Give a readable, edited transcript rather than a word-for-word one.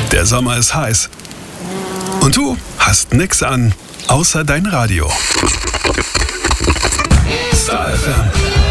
Der Sommer ist heiß. Und du hast nix an, außer dein Radio. Star FM.